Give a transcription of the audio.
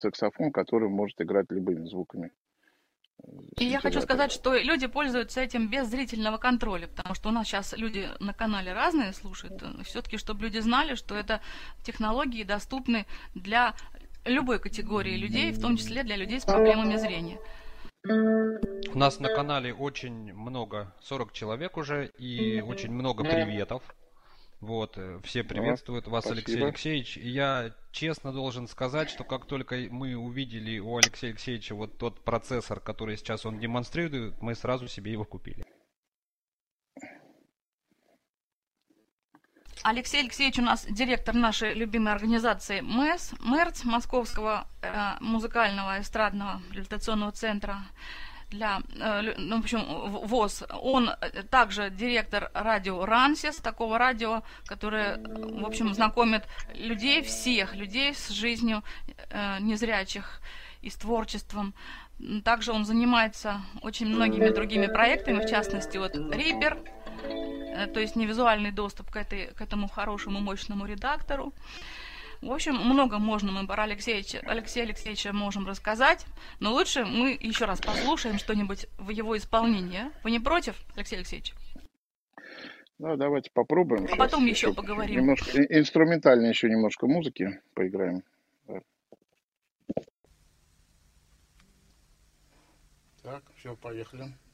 саксофон, который может играть любыми звуками И я хочу синтезатора. сказать, что люди пользуются этим без зрительного контроля, потому что у нас сейчас люди на канале разные слушают. Все-таки, чтобы люди знали, что это технологии доступны для любой категории людей, в том числе для людей с проблемами зрения. У нас на канале очень много, 40 человек уже, и очень много приветов. Вот, все Да, приветствуют вас, Алексей спасибо. Алексеевич. И я честно должен сказать, что как только мы увидели у Алексея Алексеевича вот тот процессор, который сейчас он демонстрирует, мы сразу себе его купили. Алексей Алексеевич у нас директор нашей любимой организации МЭРЦ, Московского музыкального эстрадного реабилитационного центра в общем, ВОЗ. Он также директор радио Рансис, такого радио, которое, в общем, знакомит людей, всех людей с жизнью незрячих и с творчеством. Также он занимается очень многими другими проектами, в частности, вот Reaper, то есть невизуальный доступ к этому хорошему, мощному редактору. В общем, много можно мы про Алексея Алексеевича можем рассказать, но лучше мы еще раз послушаем что-нибудь в его исполнении. Вы не против, Алексей Алексеевич? Ну, давайте попробуем А сейчас потом еще еще поговорим. немножко, инструментально еще немножко музыки поиграем. Да. Так, все, поехали.